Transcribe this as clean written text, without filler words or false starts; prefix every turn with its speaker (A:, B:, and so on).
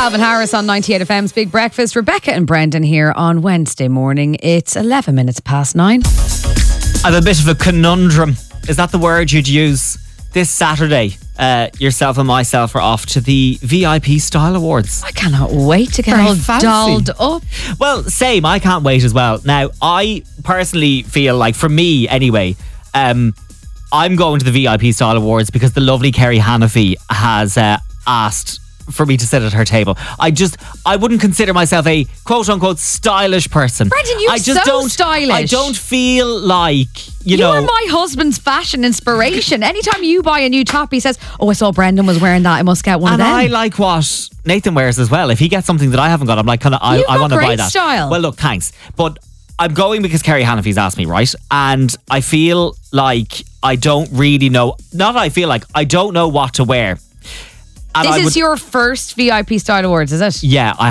A: Calvin Harris on 98 FM's Big Breakfast. Rebecca and Brendan here on Wednesday morning. It's 11 minutes past 9.
B: I have a bit of a conundrum. Is that the word you'd use? This Saturday, yourself and myself are off to the VIP Style Awards.
A: I cannot wait to get
B: Very
A: all
B: fancy.
A: dolled up.
B: Well, same. I can't wait as well. Now, I personally feel like, for me anyway, I'm going to the VIP Style Awards because the lovely Kerry Hannafy has asked for me to sit at her table. I wouldn't consider myself a quote-unquote stylish person.
A: Brendan, you're so stylish.
B: I don't feel like,
A: You are my husband's fashion inspiration. Anytime you buy a new top, he says, oh, I saw Brendan was wearing that. I must get one of them.
B: And I like what Nathan wears as well. If he gets something that I haven't got, I'm like, I want to buy that.
A: Style.
B: Well, look, thanks. But I'm going because Kerry Hannafy's asked me, right? And I feel like I don't really know. Not I feel like I don't know what to wear. And
A: This is your first VIP Style Awards, is it?
B: Yeah,